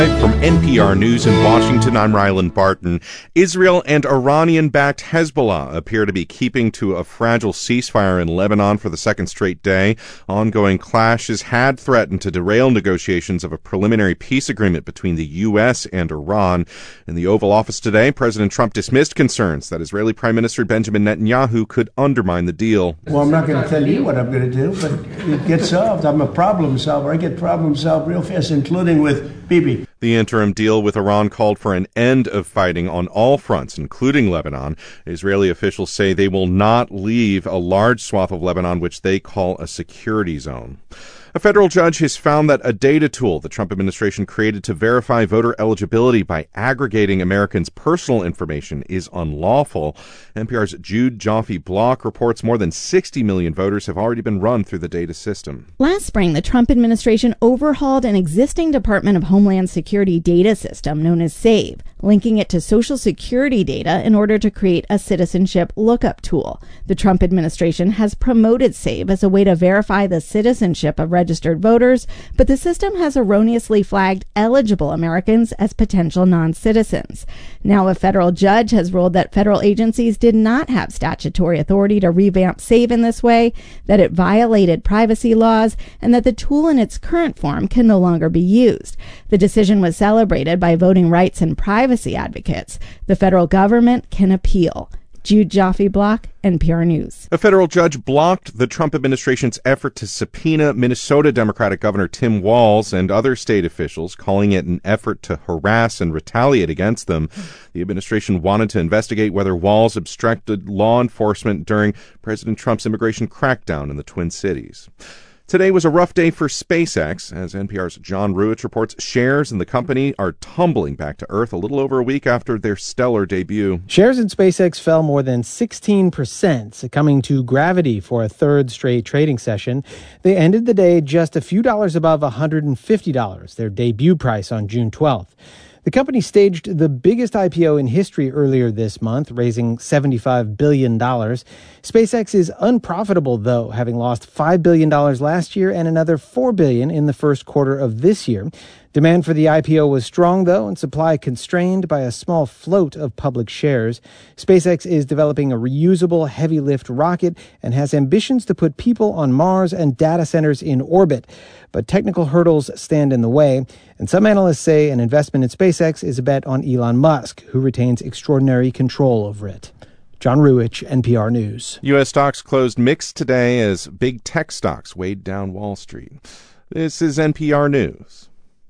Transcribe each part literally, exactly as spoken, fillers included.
From N P R News in Washington, I'm Ryland Barton. Israel and Iranian-backed Hezbollah appear to be keeping to a fragile ceasefire in Lebanon for the second straight day. Ongoing clashes had threatened to derail negotiations of a preliminary peace agreement between the U S and Iran. In the Oval Office today, President Trump dismissed concerns that Israeli Prime Minister Benjamin Netanyahu could undermine the deal. Well, I'm not going to tell you what I'm going to do, but it gets solved. I'm a problem solver. I get problems solved real fast, including with Bibi. The interim deal with Iran called for an end of fighting on all fronts, including Lebanon. Israeli officials say they will not leave a large swath of Lebanon, which they call a security zone. A federal judge has found that a data tool the Trump administration created to verify voter eligibility by aggregating Americans' personal information is unlawful. N P R's Jude Joffe-Block reports more than sixty million voters have already been run through the data system. Last spring, the Trump administration overhauled an existing Department of Homeland Security data system known as SAVE, linking it to Social Security data in order to create a citizenship lookup tool. The Trump administration has promoted SAVE as a way to verify the citizenship of registered voters, but the system has erroneously flagged eligible Americans as potential non-citizens. Now a federal judge has ruled that federal agencies did not have statutory authority to revamp SAVE in this way, that it violated privacy laws, and that the tool in its current form can no longer be used. The decision was celebrated by voting rights and privacy advocates. The federal government can appeal. Jude Joffe-Block, N P R News. A federal judge blocked the Trump administration's effort to subpoena Minnesota Democratic Governor Tim Walz and other state officials, calling it an effort to harass and retaliate against them. The administration wanted to investigate whether Walz obstructed law enforcement during President Trump's immigration crackdown in the Twin Cities. Today was a rough day for SpaceX. As N P R's John Ruich reports, shares in the company are tumbling back to earth a little over a week after their stellar debut. Shares in SpaceX fell more than sixteen percent, succumbing to gravity for a third straight trading session. They ended the day just a few dollars above one hundred fifty dollars, their debut price on June twelfth. The company staged the biggest I P O in history earlier this month, raising seventy-five billion dollars. SpaceX is unprofitable, though, having lost five billion dollars last year and another four billion dollars in the first quarter of this year. Demand for the I P O was strong, though, and supply constrained by a small float of public shares. SpaceX is developing a reusable heavy-lift rocket and has ambitions to put people on Mars and data centers in orbit. But technical hurdles stand in the way, and some analysts say an investment in SpaceX is a bet on Elon Musk, who retains extraordinary control over it. John Ruich, N P R News. U S stocks closed mixed today as big tech stocks weighed down Wall Street. This is N P R News.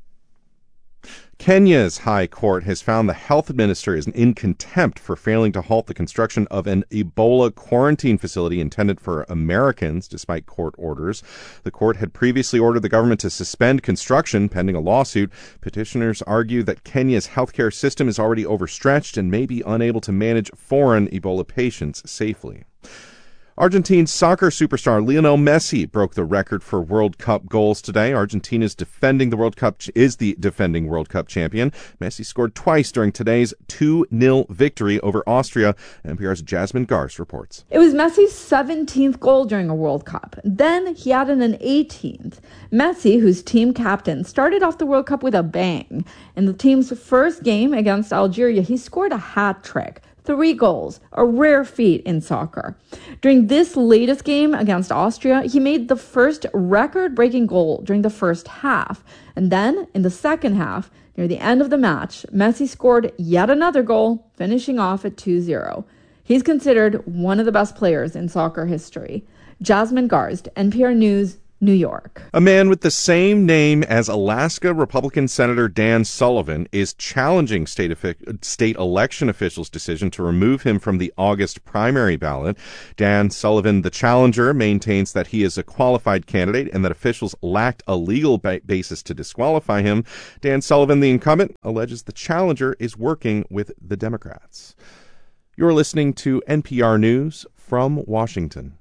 Kenya's High Court has found the health minister is in contempt for failing to halt the construction of an Ebola quarantine facility intended for Americans, despite court orders. The court had previously ordered the government to suspend construction pending a lawsuit. Petitioners argue that Kenya's healthcare system is already overstretched and may be unable to manage foreign Ebola patients safely. Argentine soccer superstar Lionel Messi broke the record for World Cup goals today. Argentina's defending the World Cup is the defending World Cup champion. Messi scored twice during today's two nil victory over Austria. N P R's Jasmine Garst reports. It was Messi's seventeenth goal during a World Cup. Then he added an eighteenth. Messi, whose team captain, started off the World Cup with a bang. In the team's first game against Algeria, he scored a hat trick. Three goals, a rare feat in soccer. During this latest game against Austria, he made the first record-breaking goal during the first half. And then, in the second half, near the end of the match, Messi scored yet another goal, finishing off at two zero. He's considered one of the best players in soccer history. Jasmine Garst, N P R News, New York. A man with the same name as Alaska Republican Senator Dan Sullivan is challenging state, state election officials' decision to remove him from the August primary ballot. Dan Sullivan, the challenger, maintains that he is a qualified candidate and that officials lacked a legal ba- basis to disqualify him. Dan Sullivan, the incumbent, alleges the challenger is working with the Democrats. You're listening to N P R News from Washington.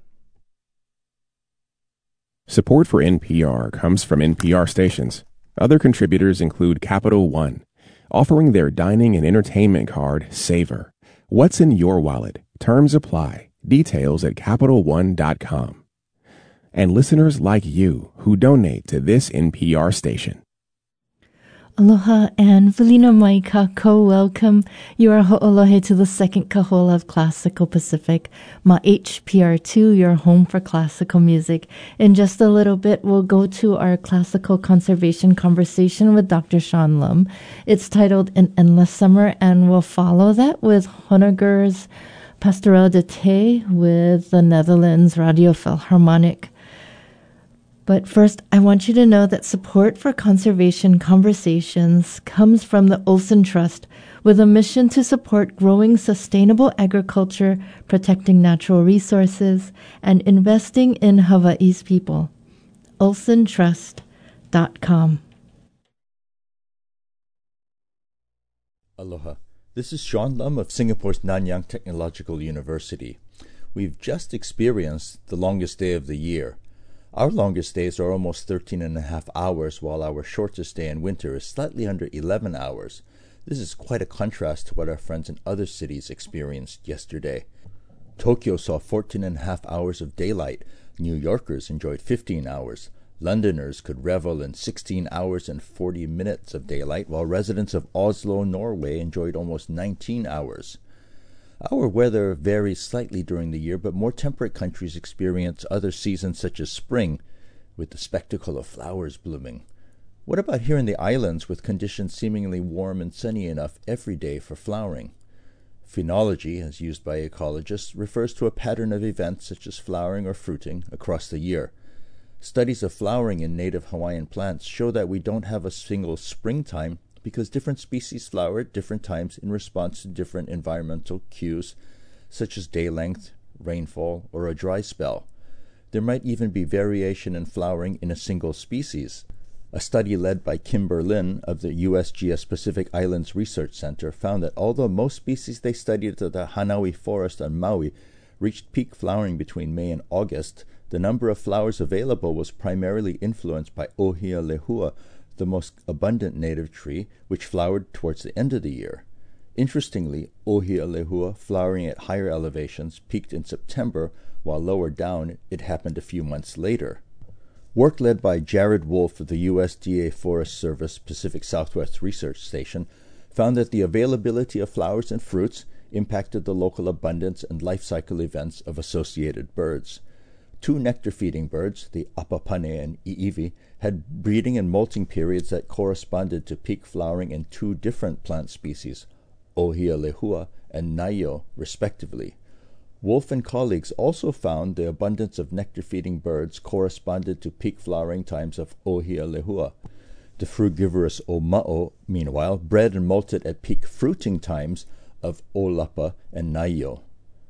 Support for N P R comes from N P R stations. Other contributors include Capital One, offering their dining and entertainment card, Savor. What's in your wallet? Terms apply. Details at Capital One dot com. And listeners like you who donate to this N P R station. Aloha and Felina Mai Kako, welcome. You are ho'olohe to the second kahola of Classical Pacific, Ma H P R two, your home for classical music. In just a little bit, we'll go to our classical conservation conversation with Doctor Sean Lum. It's titled An Endless Summer, and we'll follow that with Honegger's Pastorelle d'été with the Netherlands Radio Philharmonic. But first, I want you to know that support for conservation conversations comes from the Olson Trust, with a mission to support growing sustainable agriculture, protecting natural resources, and investing in Hawaii's people. olson trust dot com. Aloha. This is Sean Lum of Singapore's Nanyang Technological University. We've just experienced the longest day of the year. Our longest days are almost thirteen and a half hours, while our shortest day in winter is slightly under eleven hours. This is quite a contrast to what our friends in other cities experienced yesterday. Tokyo saw fourteen and a half hours of daylight. New Yorkers enjoyed fifteen hours. Londoners could revel in sixteen hours and forty minutes of daylight, while residents of Oslo, Norway enjoyed almost nineteen hours. Our weather varies slightly during the year, but more temperate countries experience other seasons such as spring, with the spectacle of flowers blooming. What about here in the islands, with conditions seemingly warm and sunny enough every day for flowering? Phenology, as used by ecologists, refers to a pattern of events such as flowering or fruiting across the year. Studies of flowering in native Hawaiian plants show that we don't have a single springtime, because different species flower at different times in response to different environmental cues, such as day length, rainfall, or a dry spell. There might even be variation in flowering in a single species. A study led by Kim Berlin of the U S G S Pacific Islands Research Center found that although most species they studied at the Hanaui Forest on Maui reached peak flowering between May and August, the number of flowers available was primarily influenced by Ohia lehua, the most abundant native tree, which flowered towards the end of the year. Interestingly, Ohia lehua, flowering at higher elevations, peaked in September, while lower down it happened a few months later. Work led by Jared Wolf of the U S D A Forest Service Pacific Southwest Research Station found that the availability of flowers and fruits impacted the local abundance and life cycle events of associated birds. Two nectar-feeding birds, the apapane and iiwi, had breeding and molting periods that corresponded to peak flowering in two different plant species, Ohia lehua and Naio, respectively. Wolf and colleagues also found the abundance of nectar-feeding birds corresponded to peak flowering times of Ohia lehua. The frugivorous Oma'o, meanwhile, bred and molted at peak fruiting times of Olapa and Naio.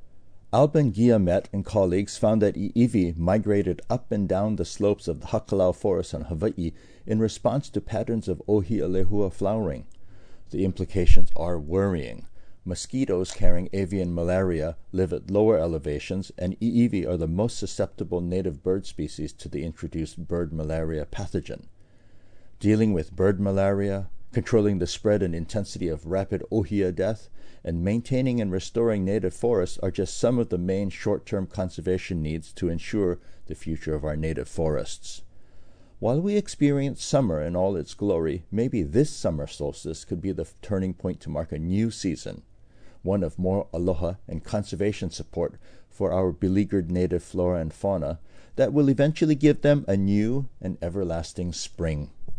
Alban Guillemette and colleagues found that iiwi migrated up and down the slopes of the Hakalau Forest on Hawaii in response to patterns of Ohia lehua flowering. The implications are worrying. Mosquitoes carrying avian malaria live at lower elevations, and iiwi are the most susceptible native bird species to the introduced bird malaria pathogen. Dealing with bird malaria, controlling the spread and intensity of rapid ohia death, and maintaining and restoring native forests are just some of the main short-term conservation needs to ensure the future of our native forests. While we experience summer in all its glory, maybe this summer solstice could be the turning point to mark a new season, one of more aloha and conservation support for our beleaguered native flora and fauna that will eventually give them a new and everlasting spring.